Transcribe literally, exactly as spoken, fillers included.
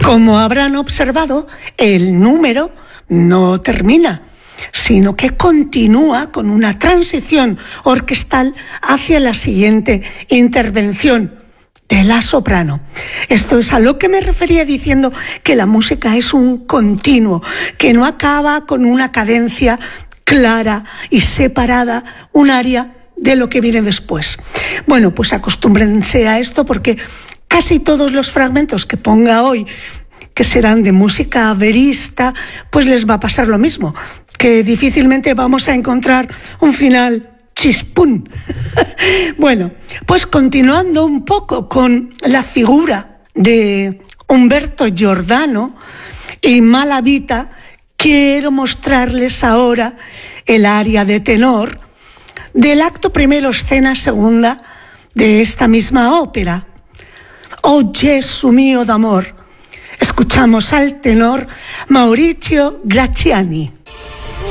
Como habrán observado, el número no termina, sino que continúa con una transición orquestal hacia la siguiente intervención de la soprano. Esto es a lo que me refería diciendo que la música es un continuo, que no acaba con una cadencia clara y separada, un área de lo que viene después. Bueno, pues acostúmbrense a esto porque casi todos los fragmentos que ponga hoy, que serán de música verista, pues les va a pasar lo mismo, que difícilmente vamos a encontrar un final chispún. Bueno, pues continuando un poco con la figura de Umberto Giordano y Malavita, quiero mostrarles ahora el aria de tenor del acto primero, escena segunda de esta misma ópera. Oh Gesù mio d'amor. Escuchamos al tenor Maurizio Graziani.